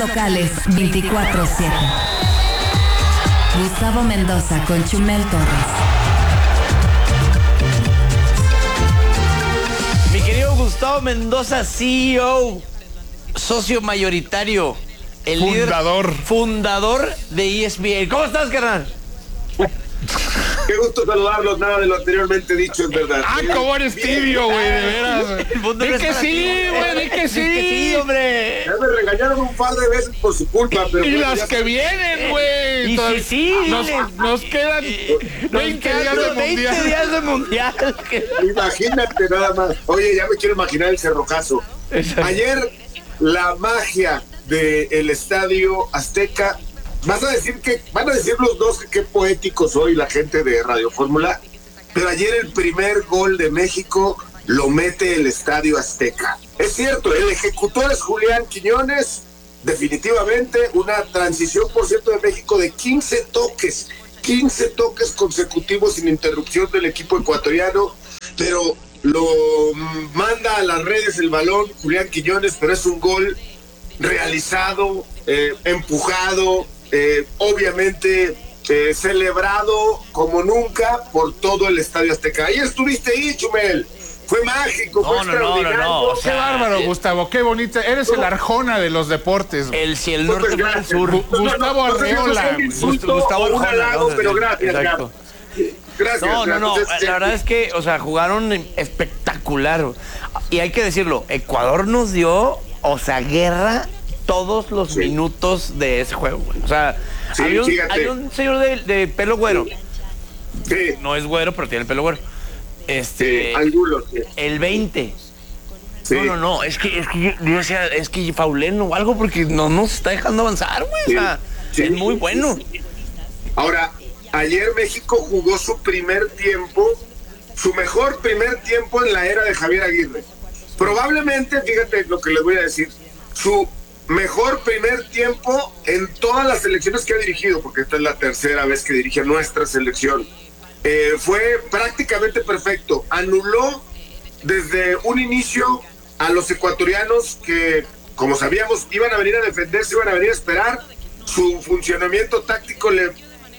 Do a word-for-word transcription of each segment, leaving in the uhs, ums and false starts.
locales veinticuatro siete. Gustavo Mendoza con Chumel Torres. Mi querido Gustavo Mendoza, C E O, socio mayoritario, el fundador. líder fundador de E S P N. ¿Cómo estás, carnal? Qué gusto saludarlos, nada de lo anteriormente dicho es verdad. Ah, cómo eres tibio, güey, de veras. Di que sí, güey, di que sí. Di que sí, hombre. Ya me regañaron un par de veces por su culpa, pero... Y bueno, las ya que vienen, güey. Y sí, sí. Nos, nos quedan veinte días de veinte mundial. días de mundial. Imagínate nada más. Oye, ya me quiero imaginar el cerrojazo. Ayer, la magia del Estadio Azteca. Vas a decir que, van a decir los dos que qué poéticos soy la gente de Radio Fórmula, pero ayer el primer gol de México lo mete el Estadio Azteca. Es cierto, el ejecutor es Julián Quiñones, definitivamente una transición, por cierto, de México de quince toques, quince toques consecutivos sin interrupción del equipo ecuatoriano, pero lo manda a las redes el balón Julián Quiñones, pero es un gol realizado, eh, empujado, Eh, obviamente eh, celebrado como nunca por todo el Estadio Azteca. Ahí estuviste ahí, Chumel. Fue mágico, No, fue no, no, extraordinario. no, no, o sea, Qué bárbaro, eh, Gustavo, qué bonita. Eres el Arjona de los deportes. güey. El si el norte Pues, para el sur. Gu- Gustavo no sé si eso es Arreola. un insulto Gustavo o un Arjona, halago, ¿no? pero gracias, Exacto. Gab. Gracias. No, no, no. Entonces, La verdad es que, o sea, jugaron espectacular. Y hay que decirlo, Ecuador nos dio, o sea, guerra todos los Sí. minutos de ese juego, güey. O sea, Sí, había, un, fíjate. había un señor de, de pelo güero. sí, No es güero, pero tiene el pelo güero. Este, sí, Angulo, sí. el veinte. Sí. No, no, no. Es que, es que yo, yo decía, es que Fauleno o algo, porque no nos está dejando avanzar, güey. Sí, O sea, sí, es muy bueno. Ahora, ayer México jugó su primer tiempo, su mejor primer tiempo en la era de Javier Aguirre. Probablemente, fíjate lo que les voy a decir, su mejor primer tiempo en todas las selecciones que ha dirigido, porque esta es la tercera vez que dirige nuestra selección. Eh, fue prácticamente perfecto. Anuló desde un inicio a los ecuatorianos que, como sabíamos, iban a venir a defenderse, iban a venir a esperar. Su funcionamiento táctico le,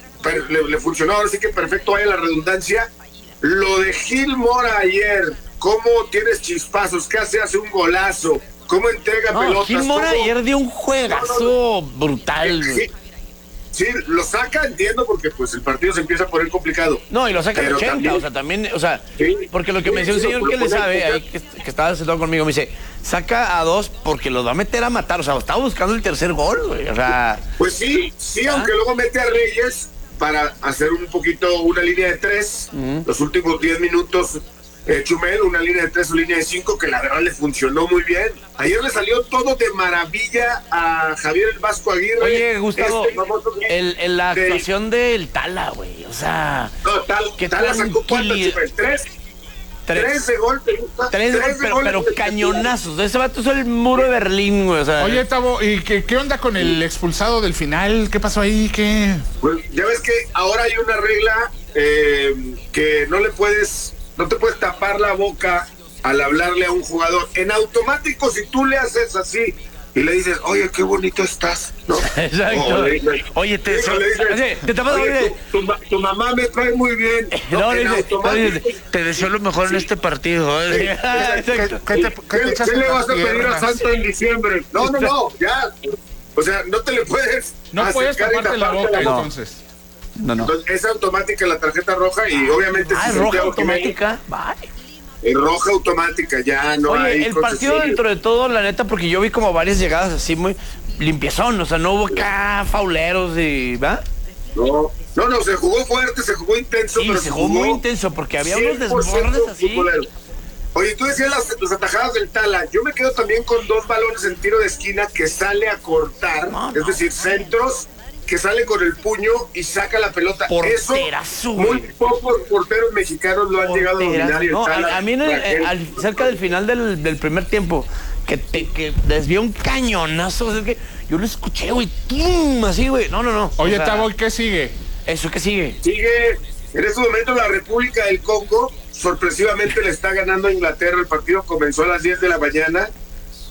le, le funcionó, ahora sí que perfecto, vaya la redundancia. Lo de Gil Mora ayer, cómo tienes chispazos, qué hace, hace un golazo, cómo entrega No, pelotas. Gil Mora cómo- ayer dio un juegazo No, brutal, güey. Sí, sí, lo saca, entiendo, porque pues el partido se empieza a poner complicado. No, y lo saca el Pero ochenta, también- o sea, también, o sea, Sí. porque lo que Sí, me decía un sí, señor lo que le puede sabe, poner. ahí que, que estaba sentado conmigo, me dice, saca a dos porque los va a meter a matar, o sea, estaba buscando el tercer gol, güey, o sea, Pues sí, sí, aunque luego mete a Reyes para hacer un poquito una línea de tres, los últimos diez minutos, eh, Chumel, una línea de tres o línea de cinco, que la verdad le funcionó muy bien. Ayer le salió todo de maravilla a Javier el Vasco Aguirre. oye, Gustavo, este famoso que- el, el- la de- actuación del Tala, güey, o sea, No, tal, qué tal la sacó cuánto, tranquilidad. Chumel, tres, tres, tres, de gol, ¿te gusta? tres, de pero, gol, pero te- cañonazos, ese vato es el muro de Berlín, güey, o sea, Oye, Tavo, ¿y qué, qué onda con el expulsado del final? ¿Qué pasó ahí? ¿Qué? Pues ya ves que ahora hay una regla eh, que no le puedes, no te puedes tapar la boca al hablarle a un jugador. En automático, si tú le haces así y le dices, oye, qué bonito estás, ¿no? exacto. O le dices- Oye, te, o le dices, oye, te tapas, "Oye, oye, tu, tu ma- tu mamá me trae muy bien. no, En dice, no, automático. dice, te deseo lo mejor en este partido. ¿eh? Exacto. ¿Qué te, qué te ¿Qué, echas qué en le las vas a pedir a piernas? Santo en diciembre? No, no, no, ya. O sea, no te le puedes No puedes acercar y taparte la boca, taparte entonces. No, no. Entonces, es automática la tarjeta roja y obviamente Ah, si es roja Santiago Jiménez- automática. Bye. Es roja automática, ya no hay Oye, el partido concesiones. dentro de todo, la neta, porque yo vi como varias llegadas así muy limpiezón, o sea, no hubo acá fauleros y, ¿va? No, no, no, se jugó fuerte, se jugó intenso, Sí, pero se jugó muy intenso porque había unos cien por ciento desbordes así. futbolero. Oye, tú decías las, las atajadas del Tala. Yo me quedo también con dos balones en tiro de esquina que sale a cortar, No, es no. decir, centros que sale con el puño y saca la pelota. Porterazo, Eso, güey. muy pocos porteros mexicanos lo han llegado a Porteras. dominar. y el No, Tala, a, a mí en el- Raquel, eh, al- cerca del final del, del primer tiempo, que, te, que desvió un cañonazo, o sea, es que yo lo escuché, güey, ¡tum! Así, güey, no, no, no. Oye, o sea, Tavo, ¿y qué sigue? ¿eso qué sigue? Sigue, en este momento la República del Congo sorpresivamente le está ganando a Inglaterra. El partido comenzó a las diez de la mañana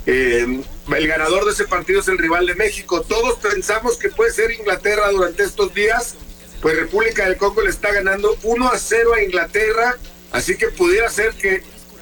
Eh, el ganador de ese partido es el rival de México. Todos pensamos que puede ser Inglaterra durante estos días, pues República del Congo le está ganando uno a cero a Inglaterra, así que pudiera ser que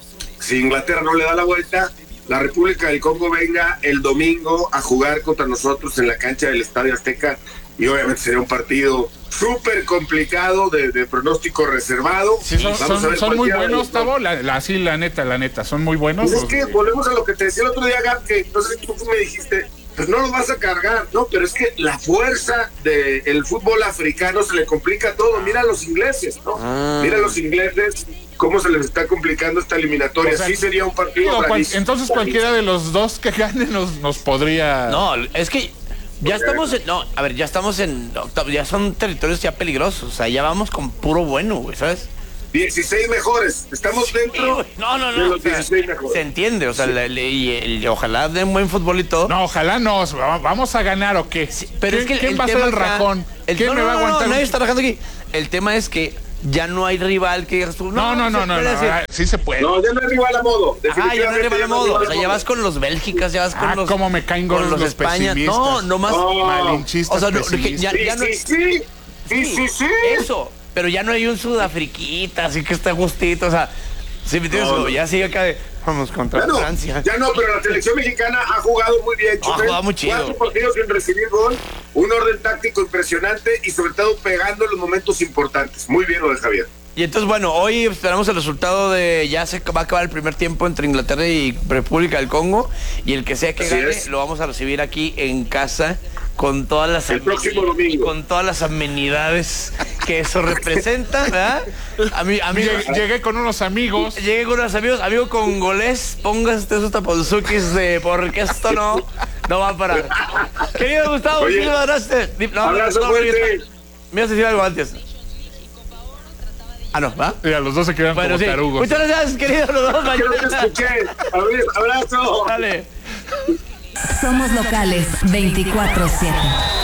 si Inglaterra no le da la vuelta, la República del Congo venga el domingo a jugar contra nosotros en la cancha del Estadio Azteca, y obviamente sería un partido súper complicado, de, de pronóstico reservado. Sí, son, son, son muy buenos, Tavo, la, la, sí, la neta, la neta, son muy buenos. Pues es que volvemos a lo que te decía el otro día, Gab, que no sé si tú me dijiste, pues no los vas a cargar, ¿no? Pero es que la fuerza del fútbol africano se le complica todo. Mira a los ingleses, ¿no? Ah. Mira a los ingleses, cómo se les está complicando esta eliminatoria. O sea, sí sería un partido. No, cual, entonces cualquiera de los dos que gane nos, nos podría... No, es que... Ya estamos en, no, a ver, ya estamos en, ya son territorios ya peligrosos, o sea, ya vamos con puro bueno, güey, ¿sabes? dieciséis mejores, estamos dentro sí, no, no, no, de los o sea, dieciséis mejores. Se entiende, o sea, sí. le, le, y, el, ojalá den buen fútbol y todo. No, ojalá no, vamos a ganar o qué. Sí, pero es que ¿Quién el va a ser el rajón? El, ¿Quién no, me va a aguantar? No, no, nadie está rajando aquí. El tema es que ya no hay rival que digas tú. No, no, no, no, no, no, no sí se puede. No, ya no hay rival a modo. Ah, ya no hay rival a modo. O sea, ya vas con los Bélgicas, ya vas con ah, los. cómo me caen con los, los España. No, nomás. Oh, malinchistas. O sea, no, que ya, ya no. Sí, sí, sí, sí, sí. Eso. Pero ya no hay un sudafriquita, así que está justito. O sea, sí, me entiendes. No. Ya sigue acá de. Vamos contra ya no, Francia. Ya no, pero la selección mexicana ha jugado muy bien. Ha jugado muy chido. Cuatro partidos sin recibir gol, un orden táctico impresionante y sobre todo pegando en los momentos importantes. Muy bien lo de Javier. Y entonces, bueno, hoy esperamos el resultado de... Ya se va a acabar el primer tiempo entre Inglaterra y República del Congo. Y el que sea que Así gane, es. lo vamos a recibir aquí en casa con todas las... El próximo domingo. Con todas las amenidades que eso representa, ¿verdad? A mí, a mí, llegué, llegué con unos amigos. Llegué con unos amigos, amigo congolés, póngase esos taponzukis de... Porque esto no, no va a parar. Querido Gustavo, muchísimas gracias. No, abrazo no, fuerte. Me ibas a decir algo antes. Ah, no, ¿va? Mira, los dos se quedan bueno, como sí. tarugos. Muchas gracias, querido, los dos. Yo no te escuché. Abrazo. Dale. Somos locales veinticuatro siete.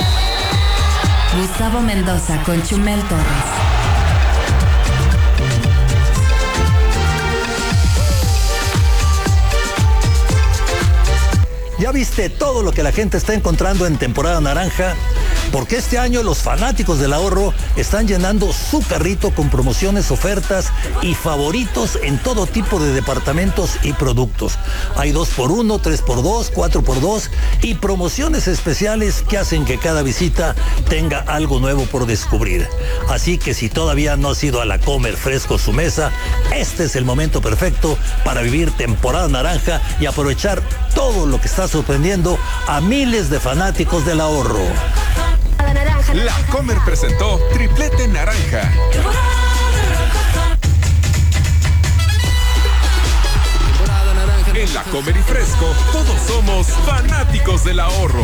Gustavo Mendoza con Chumel Torres. ¿Ya viste todo lo que la gente está encontrando en temporada naranja? Porque este año los fanáticos del ahorro están llenando su carrito con promociones, ofertas y favoritos en todo tipo de departamentos y productos. Hay dos por uno, tres por dos, cuatro por dos y promociones especiales que hacen que cada visita tenga algo nuevo por descubrir. Así que si todavía no has ido a la Comer Fresco su mesa, este es el momento perfecto para vivir temporada naranja y aprovechar todo lo que está sorprendiendo a miles de fanáticos del ahorro. La Comer presentó Triplete Naranja. En la Comer y Fresco, todos somos fanáticos del ahorro.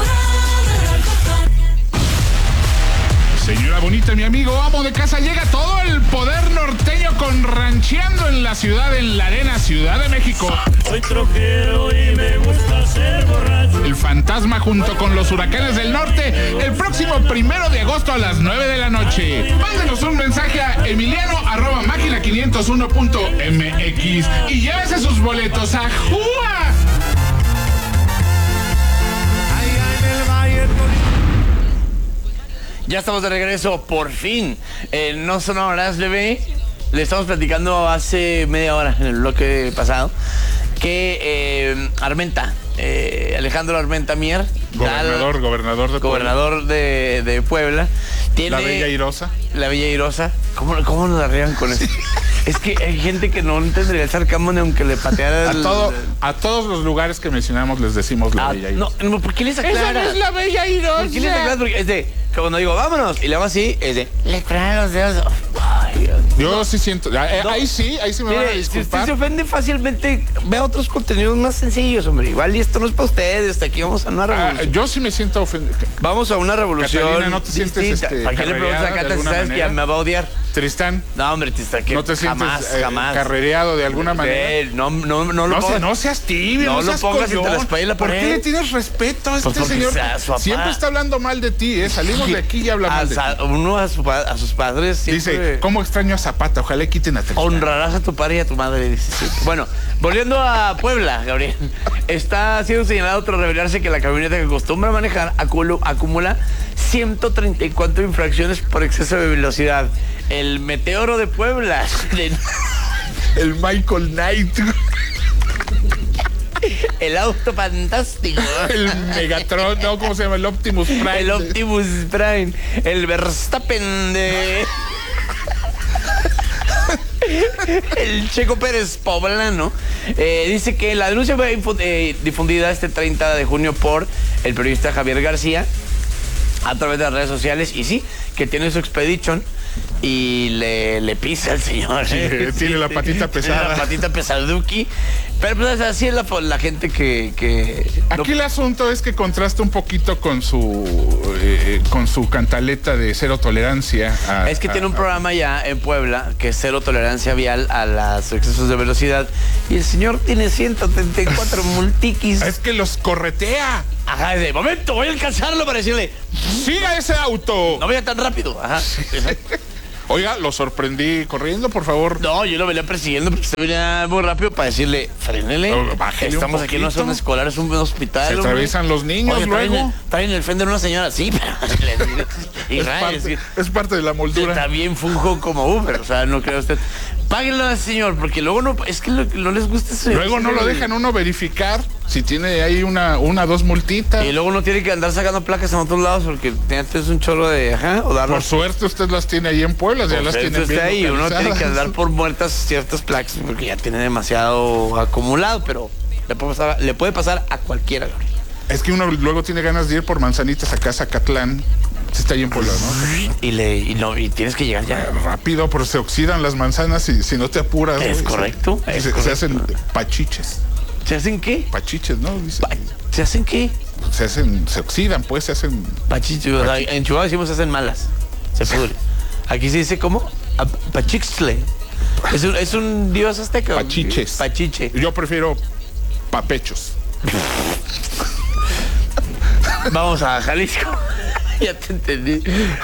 Señora bonita, mi amigo, amo de casa, llega todo el poder norteño con Rancheando en la Ciudad, en la Arena Ciudad de México. Soy troquero y me gusta ser borracho. El Fantasma junto con los Huracanes del Norte, el próximo primero de agosto a las nueve de la noche. Mándenos un mensaje a emiliano arroba máquina quinientos uno punto m x y llévese sus boletos a Jua. Ya estamos de regreso, por fin. Eh, no son horas, bebé. Le estamos platicando hace media hora en el bloque pasado que eh, Armenta, eh, Alejandro Armenta Mier, gobernador, al, gobernador de gobernador Puebla. De, de Puebla, tiene la Bella Irosa. La Bella Irosa. ¿Cómo, cómo nos arreglan con eso? Es que hay gente que no entendería el sarcasmo ni aunque le pateara el... A, todo, a todos los lugares que mencionamos les decimos la ah, Bella Irosa. No, no, ¿por qué les aclara? Esa no es la Bella Irosa. ¿Por qué les aclara? Porque es de, cuando digo, vámonos, y luego así, es de, le traen los dedos. Ay, Dios. Yo no. sí siento, eh, no. ahí sí, ahí sí me Mire, van a disculpar. Si usted se ofende fácilmente, vea otros contenidos más sencillos, hombre. Igual y esto no es para ustedes, hasta aquí vamos a una revolución. Ah, yo sí me siento ofendido. Vamos a una revolución. Catalina, ¿no te sientes distinta. este, ¿Para qué le preguntas a Cata si sabes que me va a odiar? Tristán. No, hombre, Tristán, que ¿No te sientes jamás, eh, jamás. carrereado de alguna manera? Eh, no, no, no, no lo no, pongas. se, no seas tibio, no, no seas lo pongas collón. entre la espalda y la ¿Por pared? qué le tienes respeto a este pues señor? Su siempre está hablando mal de ti, ¿eh? Salimos de aquí y habla mal de ti. Uno a, su, a sus padres siempre... Dice, ¿cómo extraño a Zapata, ojalá quiten a Tristán. Honrarás a tu padre y a tu madre, dice. Sí. Bueno, volviendo a Puebla, Gabriel. Está siendo señalado tras revelarse que la camioneta que acostumbra manejar aculo, acumula ciento treinta y cuatro infracciones por exceso de velocidad. El Meteoro de Puebla. El Michael Knight. El auto fantástico. El Megatron, no, ¿cómo se llama? El Optimus Prime. El Optimus Prime. El Verstappen de... El Checo Pérez poblano. Eh, dice que la denuncia fue eh, difundida este treinta de junio por el periodista Javier García a través de las redes sociales. Y sí, que tiene su expedition y le, le pisa al señor. Sí, ¿eh? tiene Sí, la patita pesada. Tiene la patita pesaduki. Pero pues así es la, la gente que... que Aquí no... el asunto es que contrasta un poquito con su eh, con su cantaleta de cero tolerancia. A, es que a, tiene un a, programa ya en Puebla que es cero tolerancia vial a los excesos de velocidad. Y el señor tiene ciento treinta y cuatro multiquis. Es que los corretea. Ajá, de momento voy a alcanzarlo para decirle... ¡Siga ese auto! No vaya tan rápido. Ajá. Oiga, lo sorprendí corriendo, por favor. No, yo lo venía persiguiendo porque usted venía muy rápido para decirle, frénele. No, bájele Estamos un aquí en una poquito. zona escolar, es un hospital. Se hombre. atraviesan los niños. Oye, luego. Traen, traen el Fender una señora, sí, pero... y Es rayos, parte, sí. es parte de la moldura. También funjo como Uber, o sea, no creo usted. Páguenlo, señor, porque luego no, es que lo, no les gusta eso. Luego no lo dejan uno verificar si tiene ahí una, una dos multitas. Y luego no tiene que andar sacando placas en otros lados porque es un chorro de... Ajá, o darlo. Por suerte usted las tiene ahí en Puebla, ya Por las suerte tiene bien usted ahí, uno tiene que localizadas. andar por muertas ciertas placas porque ya tiene demasiado acumulado, pero le puede pasar, le puede pasar a cualquiera, Gabriel. Es que uno luego tiene ganas de ir por manzanitas acá a Zacatlán. Se está ahí en Puebla, ¿no? Y le y no y tienes que llegar ya. Rápido, pero se oxidan las manzanas y si no te apuras. Es güey, correcto, Se, es se- se correcto. hacen pachiches. ¿Se hacen qué? Pachiches, ¿no? Dice. Pa- ¿Se hacen qué? Se hacen, se oxidan, pues, se hacen. Pachichos. O sea, en Chihuahua decimos se hacen malas. Se pudre. Aquí se dice ¿cómo? A- Pachixtle. Es un, es un dios azteca. Pachiches. Pachiche. Yo prefiero papechos. Vamos a Jalisco. Ya te entendí.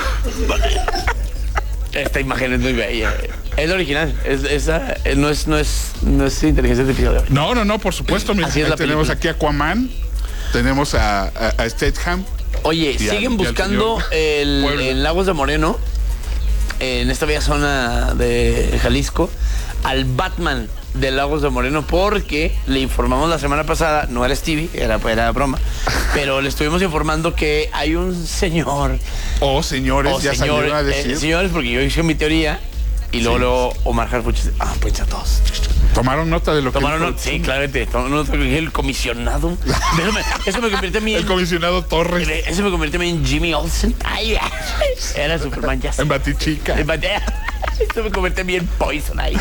Esta imagen es muy bella. Es la original. Es, esa, eh, no, es, no, es, no es inteligencia artificial. No, no, no, por supuesto. Mira, Así es ahí la tenemos película. aquí a Aquaman, tenemos a, a, a Statham. Oye, Y al- siguen y al buscando señor el, Puebla. en Lagos de Moreno, en esta bella zona de Jalisco, al Batman de Lagos de Moreno, porque le informamos la semana pasada, no era Stevie, era, era broma, pero le estuvimos informando que hay un señor, Oh, señores, o ya señores, salieron a decir. eh, señores, porque yo hice mi teoría, y luego, Sí. luego Omar Harfuch dice, ah, pues a todos. Tomaron nota de lo Tomaron que nota, sí, claramente, tomaron nota, el comisionado. Eso me, eso me convierte a mí el en... comisionado Torres Eso me convirtió en Jimmy Olsen. Ay, era Superman ya. en Batichica. En Bat- Eso me convierte en Poison ahí.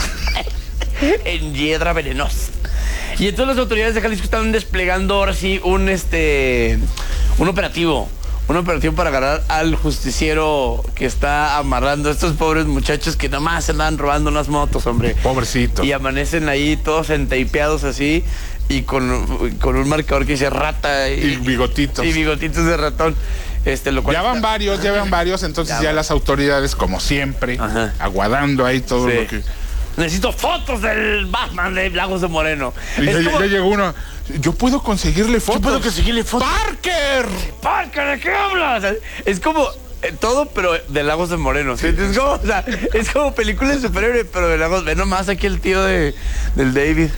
En hiedra venenosa. Y entonces las autoridades de Jalisco están desplegando ahora sí un este un operativo. Un operativo para agarrar al justiciero que está amarrando a estos pobres muchachos que nomás se andan robando unas motos, hombre. Pobrecito. Y amanecen ahí todos enteipeados así y con, con un marcador que dice rata Y bigotitos. y bigotitos de ratón. Este, lo cual Ya van está- varios, ya van varios, entonces Ya ya, van. las autoridades, como siempre, Ajá. aguardando ahí todo Sí. lo que... Necesito fotos del Batman de Lagos de Moreno. Y Es ya, como- ya llegó uno, yo puedo conseguirle fotos. Yo puedo conseguirle fotos. ¡Parker! Parker, ¿de qué hablas? Es como eh, todo, pero de Lagos de Moreno. ¿Sí? Es como, o sea, es como película de superhéroe, pero de Lagos. Ve nomás aquí el tío de, del David.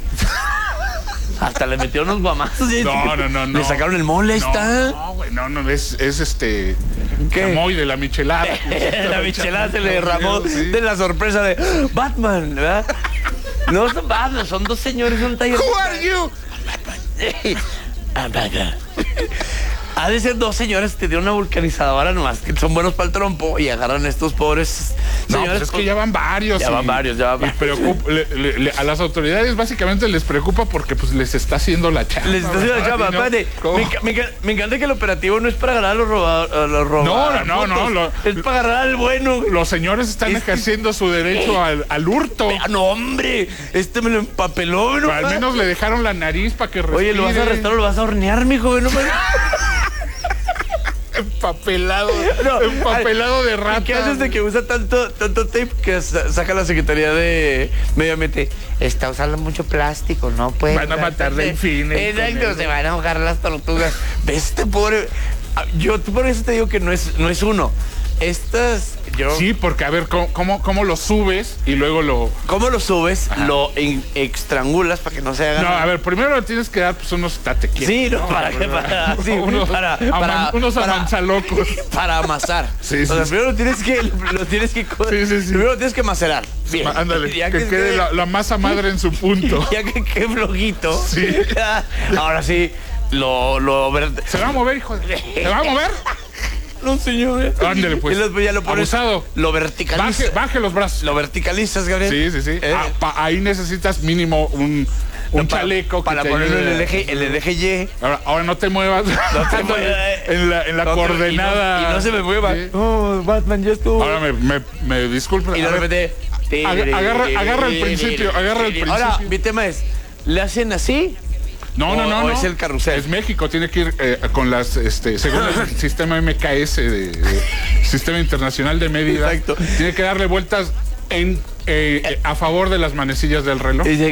Hasta le metió unos guamazos. y- No, no, no, no. Le sacaron el mole, ahí No, está. No, güey, no, no, es, es este... ¿Qué? Chamoy de la michelada. La michelada se le derramó Sí. de la sorpresa de ¡Ah! Batman, ¿verdad? No son Batman, son dos señores de un taller. Who are you? Ah, Batman. Ha de ser dos señores que tienen una vulcanizadora nomás, que son buenos para el trompo y agarran a estos pobres No, señores. pues es que ya van varios. Ya y- van varios, ya van y varios. preocupa- le- le- le- a las autoridades básicamente les preocupa porque pues les está haciendo la chamba. Les está haciendo la ¿verdad? chamba, Y no- espérate. ¿cómo? Me, enca- me enca- me encanta que el operativo no es para agarrar a los robados. No, no, no, lo- es para agarrar al bueno. Los señores están Es que- ejerciendo su derecho al, al hurto. Ah, no, hombre, este me lo empapeló, ¿no? Pero al menos le dejaron la nariz para que respire. Oye, ¿lo vas a arrestar o lo vas a hornear, mijo? No me... Empapelado. No, empapelado de rata. ¿Qué haces de que usa tanto, tanto tape que sa- saca la Secretaría de Medio Ambiente? Está usando mucho plástico, ¿no? Pues, Van a matar delfines. Exacto, se van a ahogar las tortugas. ¿Ves este pobre? Yo por eso te digo que no es, no es uno. Estas, yo... Sí, porque a ver, ¿cómo, cómo, cómo lo subes y luego lo... ¿Cómo lo subes? Ajá. Lo en- estrangulas para que no se haga No, nada. a ver, primero le tienes que dar pues, unos tatequietos. Sí, no, para que para, sí, unos, para, aman- para- unos para- amanzalocos. para amasar. Sí, o sea, sí, primero lo tienes que lo tienes que co- Sí, sí, sí. primero lo tienes que macerar. Bien. Ma- Ándale, Ya que quede la, la masa madre en su punto. ya que quede flojito. Sí. Ahora sí lo lo ver- ¿Se va a mover, hijo de... ¿Se va a mover? No, señor. Ándale, pues. Y después ya lo pones. Abusado. Lo Baje, verticalizas. baje los brazos. Lo verticalizas, Gabriel. Sí, sí, sí. ¿Eh? Ah, pa- ahí necesitas mínimo un, un No, para- chaleco. que para te ponerlo en ayude. el eje, en el eje Y. Ahora, ahora no te muevas. No te Ándale, muevas. en la, en la No te- coordenada. Y no, y no se me mueva. Sí. Oh, Batman, ya estuvo. Ahora me, me, me disculpa. Y de A ver, repente. Aga- agarra- agarra el principio, agarra el Ahora, principio. mi tema es: ¿le hacen así? No, no, o- no. o no. es el carrusel. Es México, tiene que ir eh, con las, este, según el sistema M K S, de, de Sistema Internacional de Medida. Exacto. Tiene que darle vueltas en, eh, a favor de las manecillas del reloj. Y